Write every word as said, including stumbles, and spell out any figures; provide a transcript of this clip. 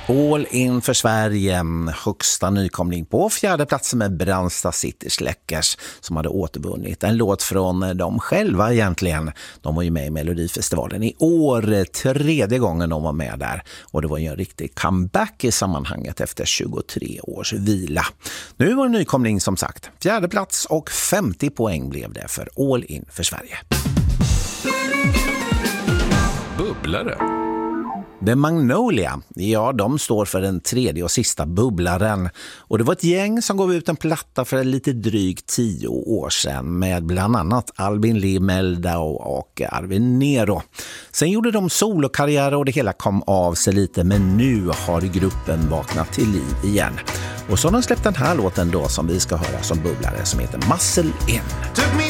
All in för Sverige, högsta nykomling på fjärde platsen med Brandsta City Släckers som hade återvunnit. En låt från dem själva egentligen. De var ju med i Melodifestivalen i år, tredje gången de var med där. Och det var ju en riktig comeback i sammanhanget efter tjugotre års vila. Nu var det nykomling som sagt. Fjärde plats och femtio poäng blev det för All in för Sverige. Bubblare. The Magnolia, ja de står för den tredje och sista bubblaren. Och det var ett gäng som gav ut en platta för lite drygt tio år sedan med bland annat Albin Lee Meldau och Arvin Nero. Sen gjorde de solokarriär och det hela kom av sig lite, men nu har gruppen vaknat till liv igen. Och så har de släppt den här låten då som vi ska höra som bubblare som heter Muscle In.